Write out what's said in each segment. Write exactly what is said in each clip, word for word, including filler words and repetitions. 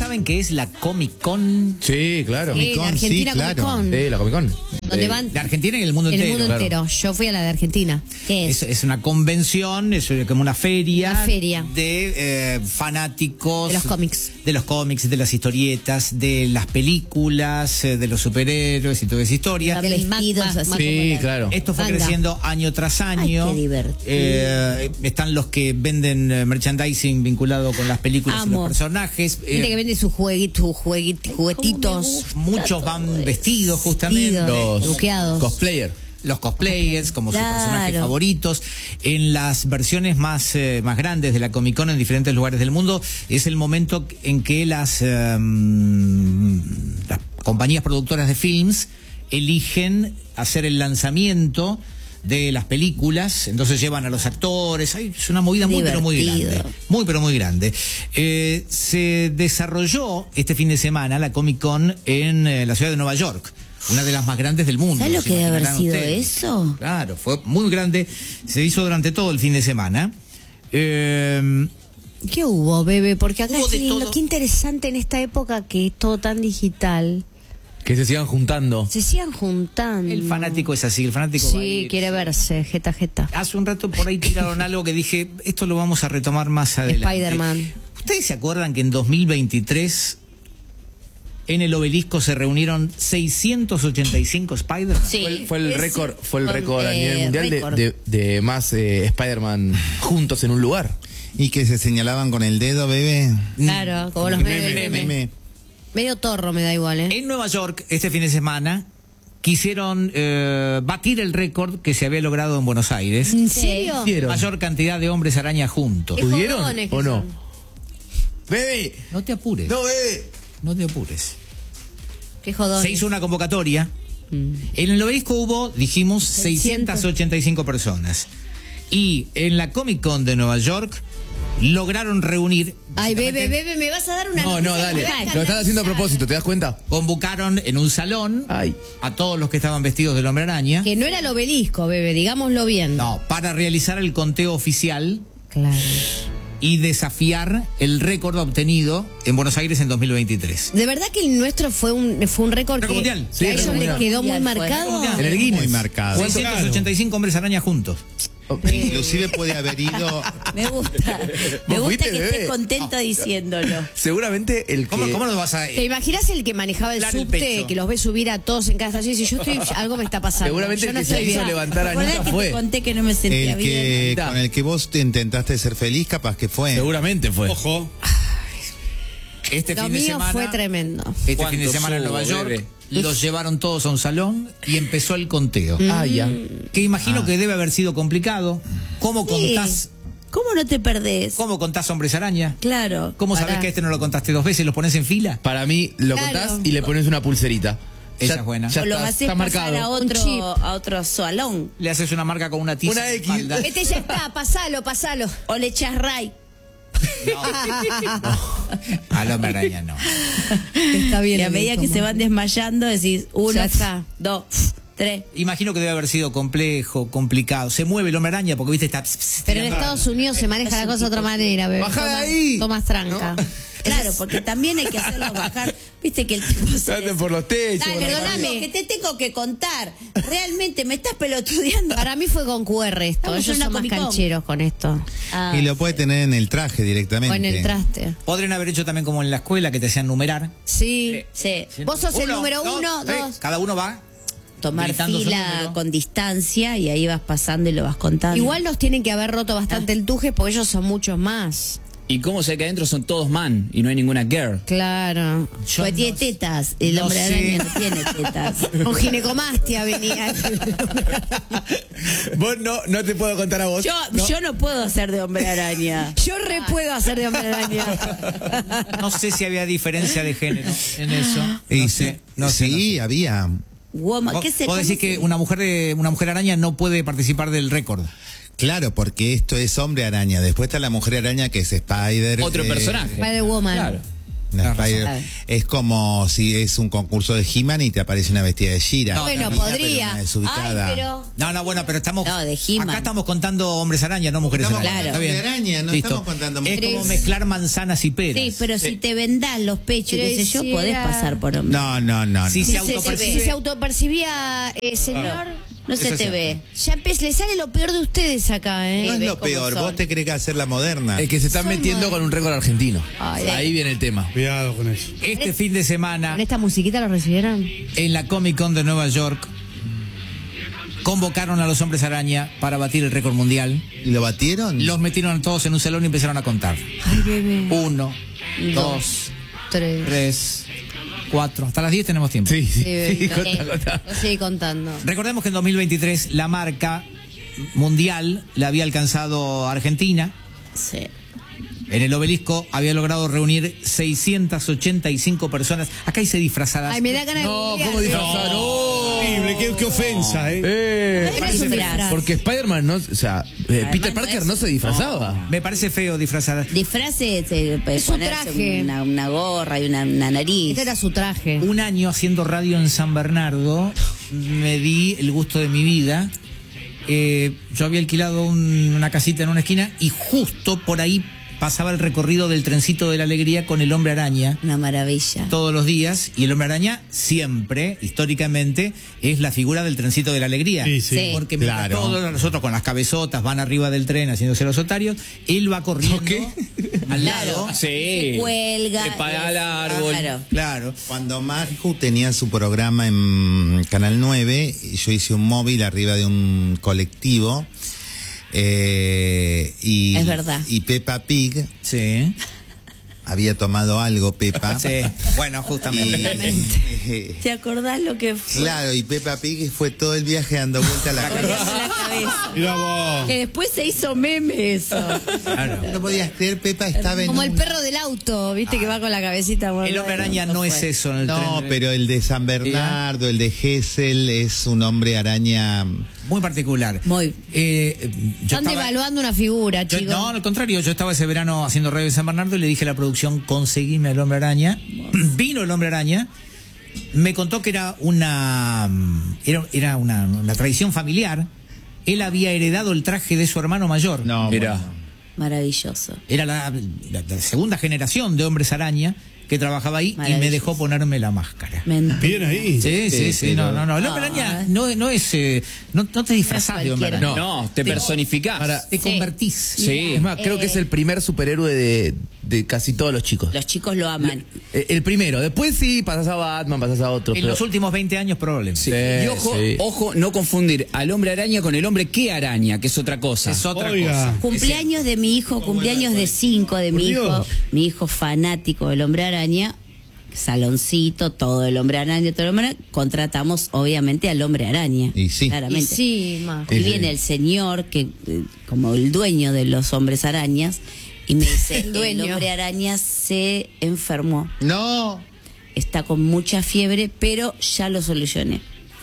saben qué es la Comic Con? Sí, claro. Sí, la Argentina sí, claro. Comic Con. Sí, la Comic Con. Donde Eh, van De Argentina y en el mundo en el entero. mundo claro. entero. Yo fui a la de Argentina. ¿Qué es? Es, es una convención, es como una feria, Una feria. de eh, fanáticos De los cómics. de los cómics, de las historietas, de las películas, eh, de los superhéroes y toda esa historia. De vestidos más- así. más- Sí, claro. Esto fue Manga. creciendo año tras año. Ay, qué divertido. Eh, están los que venden eh, merchandising vinculado con las películas y Amo. los personajes. Eh, Gente que vende sus jueguitos, jueguit- juguetitos. muchos van vestidos justamente. Vestidos. Los Truqueados. cosplayer. Los cosplayers como sus Claro. personajes favoritos. En las versiones más, eh, más grandes de la Comic Con en diferentes lugares del mundo, es el momento en que las, eh, las compañías productoras de films eligen hacer el lanzamiento de las películas, entonces llevan a los actores. Ay, es una movida muy pero muy Divertido. grande. Muy pero muy grande. Eh, se desarrolló este fin de semana la Comic Con en eh, la ciudad de Nueva York. Una de las más grandes del mundo. ¿Sabes lo ¿se que debe haber imaginarán sido ustedes? eso? Claro, fue muy grande. Se hizo durante todo el fin de semana. Eh, ¿Qué hubo, bebé? Porque acá Hubo es de lindo. todo. Qué interesante en esta época que es todo tan digital. Que se sigan juntando. Se sigan juntando. el fanático es así, el fanático va a Sí, ir. quiere verse, jeta, jeta. Hace un rato por ahí tiraron algo que dije, esto lo vamos a retomar más adelante. Spider-Man. ¿Ustedes se acuerdan que en dos mil veintitrés en el Obelisco se reunieron seiscientos ochenta y cinco Spider-Man? Sí. Fue el, fue el Ese- récord, fue el con, récord a eh, nivel mundial de, récord. de, de más eh, Spider-Man juntos en un lugar. Y que se señalaban con el dedo, bebé. Claro, como los Meme, memes. meme. Meme. Medio torro me da igual, ¿eh? En Nueva York, este fin de semana, quisieron eh, batir el récord que se había logrado en Buenos Aires. ¿En serio? ¿Hicieron? Mayor cantidad de hombres araña juntos. Qué ¿Pudieron jodones que o no? son. ¡Bebe! No te apures. ¡No, bebe! No te apures. Qué jodón. Se hizo una convocatoria. En el Obelisco hubo, dijimos, seiscientas ochenta y cinco personas. Y en la Comic Con de Nueva York lograron reunir. Ay, bebé, bebé, me vas a dar una No, no, noticia que dale. me va a Lo estás haciendo a propósito, ¿te das cuenta? Convocaron en un salón Ay. a todos los que estaban vestidos del Hombre Araña. Que no era el obelisco, bebé, digámoslo bien. No, para realizar el conteo oficial Claro. y desafiar el récord obtenido en Buenos Aires en dos mil veintitrés. De verdad que el nuestro fue un fue un récord Récord que mundial. que Sí, a ellos récord les mundial. quedó muy Mundial fue. marcado. Récord En el Guinness. Muy marcado. seiscientos ochenta y cinco hombres araña juntos. Inclusive puede haber ido. Me gusta. Me ¿Vos gusta fuiste, que bebé? estés contento diciéndolo. Seguramente el que... ¿Cómo, cómo nos vas a.? ¿Te imaginas el que manejaba el Inflar el subte, pecho. que los ve subir a todos en cada estación y dice, yo estoy, algo me está pasando? Seguramente yo el no que se estoy hizo bien. levantar a ¿Recordás Anita que fue. te conté que no me sentía El bien? que, Mirá. con el que vos te intentaste ser feliz, capaz que fue. Seguramente fue. Ojo. Este Lo fin de mío semana. fue tremendo. Este ¿Cuánto fin de semana en subo, Nueva York. bebé? Los llevaron todos a un salón y empezó el conteo. Ah, ya. Que imagino que debe haber sido complicado. ¿Cómo Sí. contás, ¿Cómo no te perdés? cómo contás hombres araña? Claro. ¿Cómo sabés Pará. que a este no lo contaste dos veces y los pones en fila? Para mí, lo Claro. contás y le pones una pulserita. Esa es buena. Ya O lo está, haces está pasar marcado. a Un chip. otro, a otro salón. Le haces una marca con una tiza. Una en X. la espalda. Este ya está, pasalo, pasalo. O le echas ray. Al hombre araña no. Está bien. Y a medida que se van desmayando decís uno, Ya está. dos, tres. Imagino que debe haber sido complejo, complicado. Se mueve el hombre araña porque viste está. Pero en Estados Unidos se maneja la cosa de otra manera, bebé. Bajá de Toma- ahí. Tomas tranca. Claro, porque también hay que hacerlo bajar. Viste que el tipo se Salten por los techos. Dale, por la perdóname. Lo que te tengo que contar. Realmente me estás pelotudeando. Para mí fue con Q R esto. Estamos Ellos en una son más Comic-Con. cancheros con esto. Ah, Y lo puede tener en el traje directamente. O en el traste. Podrían haber hecho también como en la escuela que te hacían numerar. Sí. sí. Vos sos el número dos, uno, tres. dos. Cada uno va. Tomar Gritando su fila número. con distancia y ahí vas pasando y lo vas contando. Igual los tienen que haber roto bastante el tuje porque ellos son muchos más. ¿Y cómo sé que adentro son todos man y no hay ninguna girl? Claro. Yo Pues tiene no- tetas. El no hombre sé. araña no tiene tetas. Con ginecomastia venía. Vos no, no te puedo contar a vos. Yo no, yo no puedo hacer de hombre araña. Yo re puedo hacer de hombre araña. No sé si había diferencia de género en eso. Y No sí, sé. No sé. sí, había. Woman, Vos, ¿qué se vos decís cómo que se- una mujer de, una mujer araña no puede participar del récord. Claro, porque esto es hombre araña. Después está la mujer araña que es Spider. Otro eh, personaje. Spider-Woman. Claro. La Tenés Spider- razón. es como si es un concurso de He-Man y te aparece una vestida de She-Ra. No, Bueno, no, podría. Una desubicada. Ay, pero... No, no, bueno, pero estamos. No, de He-Man. Acá estamos contando hombres araña, no mujeres Estamos araña. contando Está bien. hombre araña, no Listo. estamos contando Es mujeres. como mezclar manzanas y peras. Sí, pero si te vendás los pechos, Pero qué sé yo, si podés era- pasar por hombre. No, no, no. Si no. se Si autopercibe. se, si se autopercibía, eh, señor, No se Eso es te cierto. ve. ya empe- le sale lo peor de ustedes acá, ¿eh? No es Ves lo cómo peor, son. vos te crees que hacer la moderna. El que se están Son metiendo modernos. con un récord argentino. Ay, Ahí viene el tema. Cuidado con eso. Este fin de semana, ¿Con esta musiquita lo recibieron? en la Comic Con de Nueva York, convocaron a los hombres araña para batir el récord mundial. ¿Y lo batieron? Los metieron todos en un salón y empezaron a contar. Ay, bebé. Uno, dos, Tres. tres, cuatro. Hasta las diez tenemos tiempo. Sí, sí. Sí, bebé. sí, contá, contá. Lo sigue contando. Recordemos que en dos mil veintitrés la marca mundial la había alcanzado Argentina. Sí. En el Obelisco había logrado reunir seiscientas ochenta y cinco personas. Acá hice disfrazadas. Ay, me da ganas de No, googlear. ¿cómo disfrazar? ¡No! Horrible, qué, qué ofensa, ¿eh? Eh, No es un disfraz. porque Spider-Man, no, o sea, eh, Además, Peter no Parker es- no se disfrazaba. Me parece feo disfrazadas. Disfraces, eh, puede Es un ponerse traje. Una, una gorra y una, una nariz. Este era su traje. Un año haciendo radio en San Bernardo, me di el gusto de mi vida. Eh, yo había alquilado un- una casita en una esquina y justo por ahí pasaba el recorrido del trencito de la alegría con el hombre araña Una maravilla. todos los días, y el hombre araña siempre, históricamente, es la figura del trencito de la alegría. Sí, sí. Sí. Porque mientras Claro. todos nosotros con las cabezotas van arriba del tren haciéndose los otarios, él va corriendo al lado. Sí. Se cuelga. Se para al es- árbol. Claro. Claro. Cuando Maju tenía su programa en Canal nueve, yo hice un móvil arriba de un colectivo. eh, y, Es verdad. Y Peppa Pig Sí. había tomado algo, Peppa. Sí. Bueno, justamente. Y- ¿Te acordás lo que fue? claro, y Peppa Pig fue todo el viaje dando vuelta a la cabeza. Colgando la cabeza. Mira vos. Que después se hizo meme eso. Claro. No podías creer, Peppa estaba en Como un- el perro del auto, viste que va con la cabecita. El guardada. hombre araña no es eso en el No, tren. pero el de San Bernardo, el de Gesell, es un hombre araña. Muy particular. Muy. Eh, yo Están estaba- devaluando una figura, yo- chicos. no, al contrario, yo estaba ese verano haciendo radio en San Bernardo y le dije a la producción, conseguime el hombre araña. Vino el hombre araña, me contó que era una era, era una, una tradición familiar. Él había heredado el traje de su hermano mayor. No, Mirá. bueno. Maravilloso. Era la, la- la segunda generación de hombres araña que trabajaba ahí y me Maravilloso. dejó ponerme la máscara. Mentira. Bien ahí. Sí, sí, sí, pero- no, no, no. El hombre Ah. araña no, no es, eh, no, no te disfrazás de hombre cualquiera. araña. No, te personificás. Ahora, Te Sí. convertís. Sí. es más, creo que es el primer superhéroe de, de casi todos los chicos. Los chicos lo aman. Eh, El primero. Después sí, pasas a Batman, pasas a otro. En pero- los últimos veinte años probablemente. Sí, y ojo, sí. ojo, no confundir al hombre araña con el hombre que araña, que es otra cosa. Es otra Oiga. cosa. Cumpleaños de mi hijo, cumpleaños de cinco de Por mi hijo, Dios. mi hijo fanático del hombre araña, saloncito, todo el hombre araña, todo el hombre araña, contratamos obviamente al hombre araña. Y sí. Y Claramente. sí, ma. Y viene el señor, que eh, como el dueño de los hombres arañas, y me dice, El el, dueño. hombre araña se enfermó, No. está con mucha fiebre, pero ya lo solucioné.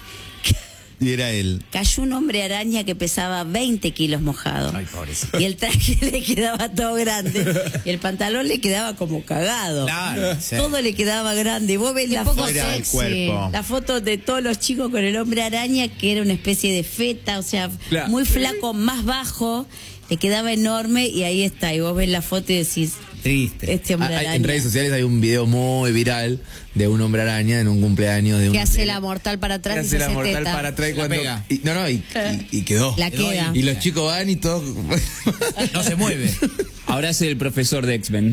Y era él. Cayó un hombre araña que pesaba veinte kilos mojado. Ay, pobrecito. Y el traje le quedaba todo grande. Y el pantalón le quedaba como cagado. Claro, sí. Todo le quedaba grande. Vos ves Qué la poco foto, Era el sexy. cuerpo. la foto de todos los chicos con el hombre araña, que era una especie de feta, o sea, Claro. muy flaco, más bajo. Le quedaba enorme y ahí está. Y vos ves la foto y decís, Triste. este hombre Ah, hay- araña. en redes sociales hay un video muy viral de un hombre araña en un cumpleaños de un. Que hace la mortal para atrás que y hace se la hace mortal teta. para atrás La cuando. pega. y- no, no, y, y- y quedó. La queda. Y los chicos van y todo. No se mueve. Ahora es el profesor de X-Men.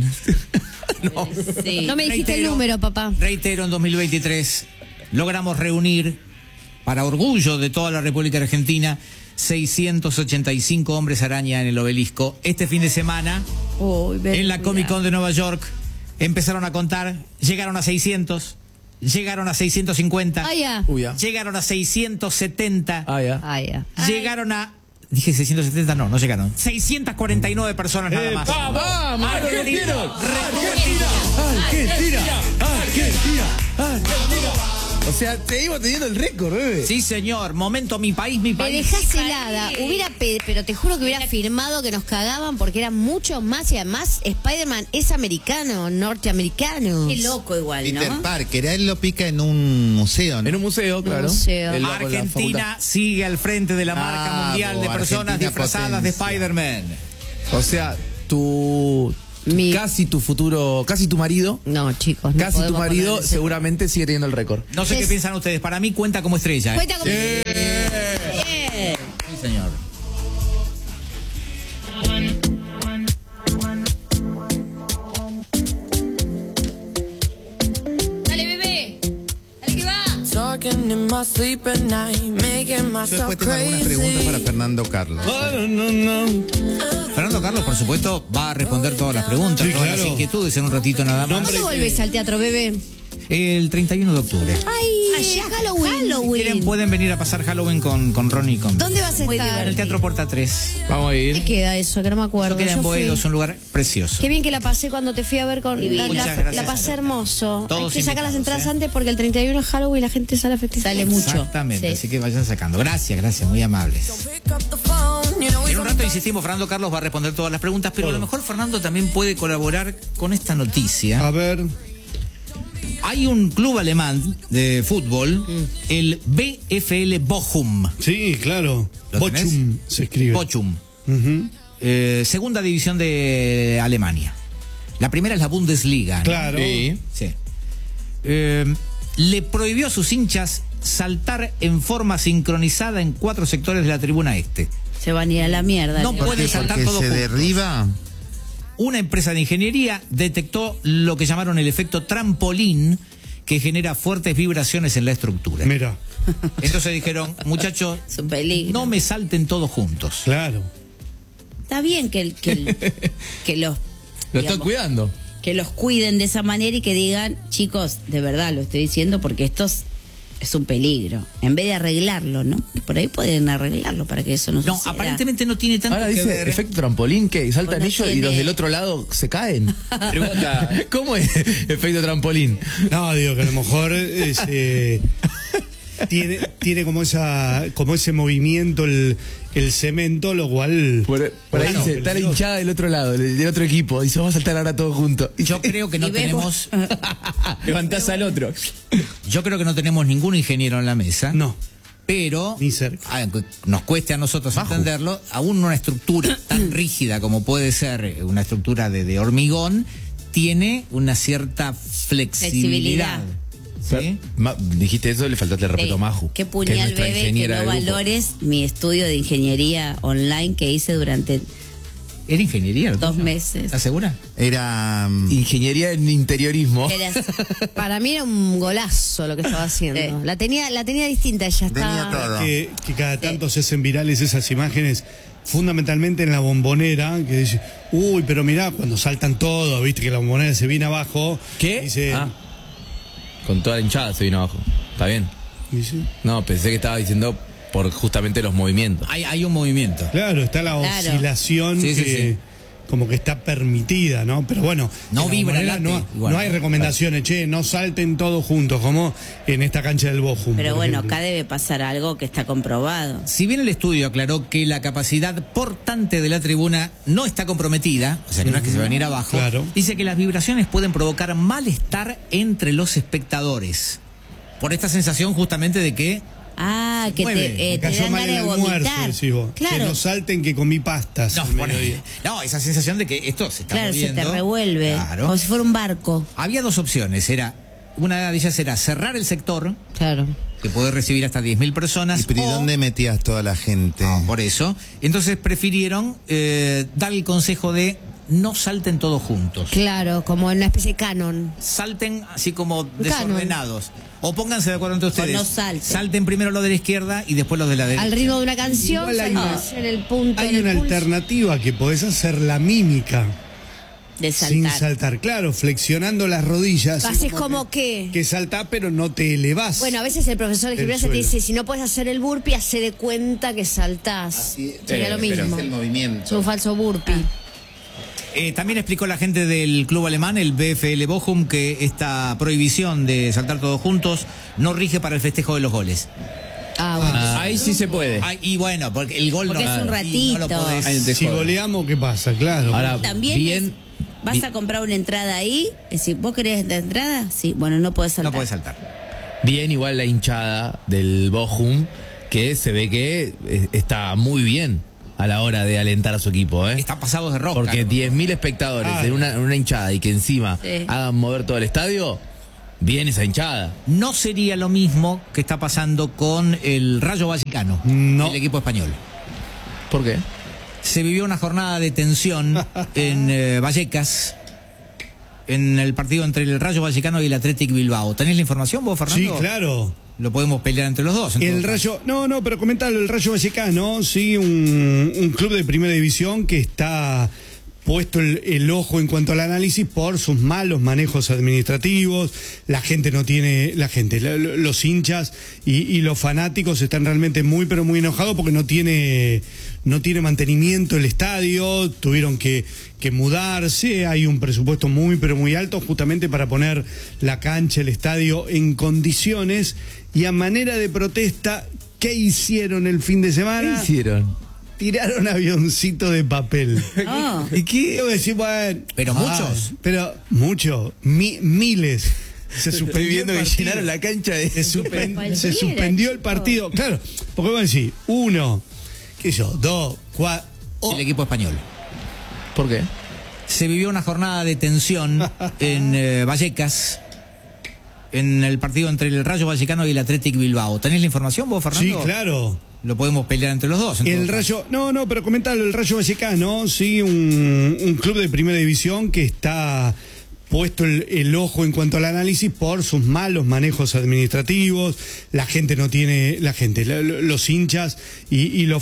Sí. No me dijiste el Reitero. número, papá. Reitero, en dos mil veintitrés logramos reunir, para orgullo de toda la República Argentina, seiscientos ochenta y cinco hombres araña en el Obelisco. Este fin de semana, Uy, ven, en la cuidado. Comic Con de Nueva York, empezaron a contar, llegaron a seiscientos, llegaron a seiscientos cincuenta, Ah, ya. Uy, ya. llegaron a seiscientos setenta, Ah, ya. Ah, ya. llegaron a... Dije seiscientos setenta, no, no llegaron. seiscientos cuarenta y nueve personas nada más. ¡Vamos! Argentina. ¡Argentina! ¡Argentina! ¡Argentina! O sea, seguimos teniendo el récord, bebé. Sí, señor. Momento, mi país, mi Me país. dejás helada. Hubiera pe- pero te juro que hubiera firmado que nos cagaban porque eran mucho más y además Spider-Man es americano, norteamericano. Qué loco igual, Peter ¿no? Parker, a él lo pica en un museo, ¿no? En un museo, claro. museo. Él va con la Argentina facultad. sigue al frente de la marca Bravo, mundial de personas Argentina disfrazadas de potencia. Spider-Man. O sea, tu... Mi- Casi tu futuro, casi tu marido, No, chicos, no casi tu podemos marido poner ese- seguramente sigue teniendo el récord. No sé Es- qué piensan ustedes. Para mí cuenta como estrella. ¿eh? Cuenta con- Sí, señor. Dale, bebé. Dale que va. Talking in my sleep at night, making Yo myself después tengo algunas preguntas para crazy. Fernando Carlos. Fernando Carlos, por supuesto, va a responder todas las preguntas, Sí, todas claro. las inquietudes en un ratito nada más. ¿Cuándo volvés al teatro, bebé? El treinta y uno de octubre. Ay, Allá, Halloween. Si quieren, Halloween. pueden venir a pasar Halloween con, con Ronnie y con... ¿Dónde vas a Muy estar? En el Teatro Puerta tres. Vamos a ¿Qué ir. queda eso? Que no me acuerdo. Queda en Yo fui. Boedo, es un lugar precioso. Qué bien que la pasé cuando te fui a ver con la, Muchas la- gracias. la pasé hermoso. Todos Hay que sacar las invitados, entradas ¿eh? antes porque el treinta y uno es Halloween y la gente sale a festejar. Sale mucho. Exactamente, Sí. así que vayan sacando. Gracias, gracias, muy amables. Pick up the phone, you know we En un rato, insistimos, Fernando Carlos va a responder todas las preguntas, pero a lo mejor Fernando también puede colaborar con esta noticia. A ver. Hay un club alemán de fútbol, el B F L Bochum. Sí, claro. ¿Lo tenés? Bochum se escribe. Bochum. Ujú. Eh, segunda división de Alemania. La primera es la Bundesliga, ¿no? Claro. Sí. Sí. Eh, le prohibió a sus hinchas saltar en forma sincronizada en cuatro sectores de la tribuna este. Se van a ir a la mierda. No Leo. puede ¿Por qué? saltar Porque todo se juntos. derriba. Una empresa de ingeniería detectó lo que llamaron el efecto trampolín, que genera fuertes vibraciones en la estructura. Mira, Entonces dijeron, muchachos, Es un peligro. no me salten todos juntos. claro. Está bien que, el- que, el- que los... Lo digamos, estoy cuidando. que los cuiden de esa manera y que digan, chicos, de verdad lo estoy diciendo porque esto es, es un peligro. En vez de arreglarlo, ¿no? Por ahí pueden arreglarlo para que eso no, No, suceda. aparentemente no tiene tanto Ahora que dice ver. efecto trampolín que saltan Pues no ellos y los tiene- del otro lado se caen. Pregunta. ¿Cómo es efecto trampolín? No, digo que a lo mejor es, eh, tiene, tiene como esa, como ese movimiento el, el cemento, lo cual. Por, por ahí Bueno, dice, está la peligroso. hinchada del otro lado, del, del otro equipo. Dice, vamos a saltar ahora todos juntos. Y Yo creo que no Y vemos- tenemos, Levantás al otro. yo creo que no tenemos ningún ingeniero en la mesa. No. Pero, Ni cerca. aunque nos cueste a nosotros entenderlo, aún una estructura tan rígida como puede ser una estructura de, de hormigón, tiene una cierta flexibilidad. ¿Sí? Ma- dijiste eso, le faltaste el respeto Ey, a Maju. Qué que es puñal, nuestra bebé, que ingeniera no del grupo. valores mi estudio de ingeniería online que hice durante ¿Era ingeniería? lo dos tuyo? meses. ¿Estás segura? Era. mm, Ingeniería en interiorismo. Era- Para mí era un golazo lo que estaba haciendo. Sí. La tenía, la tenía distinta, ella Tenía está. todo. Que, que cada tanto se hacen virales esas imágenes, fundamentalmente en la bombonera, que dice, uy, pero mirá, cuando saltan todos, viste que la bombonera se viene abajo. ¿Qué? Dice, Ah. Con toda la hinchada se vino abajo. ¿Está bien? dice, No, pensé que estaba diciendo por justamente los movimientos. Hay, hay un movimiento. claro, está la Claro. oscilación Sí, sí, que sí. como que está permitida, ¿no? Pero bueno, No en la vibra, bombonera late, no, igual. no hay recomendaciones, che, no salten todos juntos, como en esta cancha del Bochum. Pero por bueno, ejemplo. acá debe pasar algo que está comprobado. Si bien el estudio aclaró que la capacidad portante de la tribuna no está comprometida, o sea que no es que se va a venir abajo, Claro. dice que las vibraciones pueden provocar malestar entre los espectadores. Por esta sensación justamente de que Ah, que mueve. te, eh, Me te cayó dan mal el ganas de almuerzo, vomitar. decís vos. Que Claro, no salten que comí pastas. no, al pone- mediodía. no, esa sensación de que esto se está claro, se moviendo. te revuelve. Claro. Como si fuera un barco. Había dos opciones, era una de ellas era cerrar el sector, Claro. que puede recibir hasta diez mil personas. ¿Y pero ¿y o- dónde metías toda la gente? No, por eso. Entonces prefirieron eh, dar el consejo de no salten todos juntos. Claro, como en una especie de canon. Salten así como canon. desordenados. O pónganse de acuerdo entre ustedes. no salten. Salten primero los de la izquierda y después los de la derecha. Al ritmo de una canción, Igual hay saltas una- en el punto. Hay en el una pulso. alternativa que podés hacer la mímica De sin saltar. saltar. Claro, flexionando las rodillas. Haces como que. Que saltás, pero no te elevás. Bueno, a veces el profesor de Del gimnasia te suelo. dice, si no puedes hacer el burpee, hace de cuenta que saltás. Sería Eh, lo pero mismo. Es el movimiento. Es un falso burpee. Eh, también explicó la gente del club alemán, el VfL Bochum, que esta prohibición de saltar todos juntos no rige para el festejo de los goles. Ah, bueno. Ah, ahí sí se puede. Ah, y bueno, porque el gol Porque no, es un y ratito. no lo podés- Ahí te Si joden. goleamos, ¿qué pasa? Claro. Ahora, También bien, es- vas a comprar una entrada ahí, es decir, ¿vos querés la entrada? Sí, bueno, no podés saltar. no podés saltar. bien igual la hinchada del Bochum, que se ve que eh, está muy bien a la hora de alentar a su equipo, ¿eh? Están pasados de rosca. Porque ¿no? diez mil espectadores Ah. en una, en una hinchada y que encima Sí. hagan mover todo el estadio, bien esa hinchada. No sería lo mismo que está pasando con el Rayo Vallecano, No. el equipo español. ¿Por qué? Se vivió una jornada de tensión en eh, Vallecas, en el partido entre el Rayo Vallecano y el Athletic Bilbao. ¿Tenés la información vos, Fernando? Sí, claro. Lo podemos pelear entre los dos. en El todo caso. Rayo, no, no, pero comentalo, el Rayo Vallecano, sí, un, un club de primera división que está puesto el, el ojo en cuanto al análisis por sus malos manejos administrativos. La gente no tiene, la gente, lo- lo- los hinchas y, y los fanáticos están realmente muy, pero muy enojados porque no tiene, no tiene mantenimiento el estadio, tuvieron que, que mudarse, hay un presupuesto muy, pero muy alto justamente para poner la cancha, el estadio en condiciones. Y a manera de protesta, ¿qué hicieron el fin de ¿Qué semana? hicieron? Tiraron avioncito de papel. Oh. ¿Y qué? Yo decir, bueno, Pero ah, muchos. Pero muchos, mi- miles. Se Estoy suspendió viendo el que partido. llenaron la cancha de... Se, suspen- Cualquiera, se suspendió el chico. partido. Claro, porque vos decís, uno, qué sé yo, dos, cuatro. El equipo español. ¿Por qué? Se vivió una jornada de tensión en eh, Vallecas, en el partido entre el Rayo Vallecano y el Athletic Bilbao. ¿Tenés la información vos, Sí, Fernando? claro. Lo podemos pelear entre los dos. en El todo caso. Rayo, no, no, pero comentalo, el Rayo Vallecano, sí, un, un club de primera división que está puesto el, el ojo en cuanto al análisis por sus malos manejos administrativos. La gente no tiene, la gente, lo- lo- los hinchas y, y los